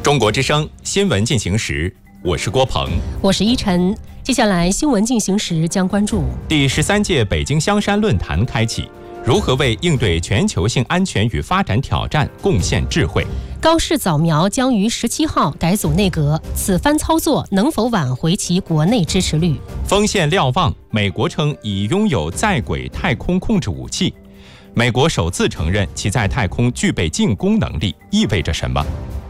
中国之声新闻进行时，我是郭鹏， 我是依晨。接下来新闻进行时将关注第13届北京香山论坛开启，如何为应对全球性安全与发展挑战贡献智慧？ 高市早苗将于17号改组内阁，此番操作能否挽回其国内支持率？ 锋线瞭望，美国称已拥有在轨太空控制武器。美国首次承认其在太空具备进攻能力，意味着什么？